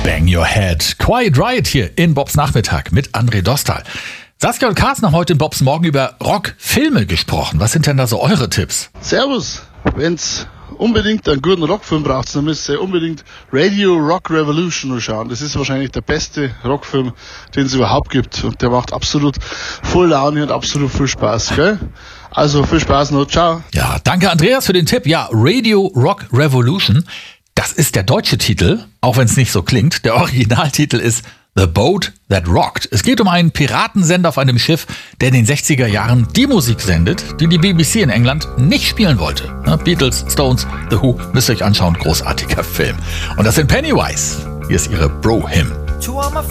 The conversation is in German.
Bang Your Head. Quiet Riot hier in Bobs Nachmittag mit André Dostal. Saskia und Carsten haben heute in Bobs Morgen über Rockfilme gesprochen. Was sind denn da so eure Tipps? Servus. Wenn's unbedingt einen guten Rockfilm braucht, dann müsst ihr unbedingt Radio Rock Revolution schauen. Das ist wahrscheinlich der beste Rockfilm, den es überhaupt gibt. Und der macht absolut voll Laune und absolut viel Spaß, gell? Also viel Spaß noch. Ciao. Ja, danke Andreas für den Tipp. Ja, Radio Rock Revolution. Das ist der deutsche Titel, auch wenn es nicht so klingt. Der Originaltitel ist The Boat That Rocked. Es geht um einen Piratensender auf einem Schiff, der in den 60er Jahren die Musik sendet, die die BBC in England nicht spielen wollte. Beatles, Stones, The Who, müsst ihr euch anschauen. Großartiger Film. Und das sind Pennywise. Hier ist ihre Bro-Hymn.